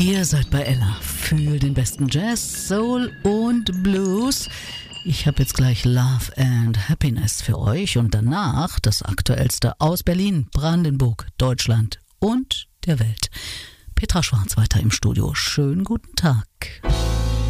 Ihr seid bei Ella für den besten Jazz, Soul und Blues. Ich habe jetzt gleich Love and Happiness für euch und danach das Aktuellste aus Berlin, Brandenburg, Deutschland und der Welt. Petra Schwarz weiter im Studio. Schönen guten Tag.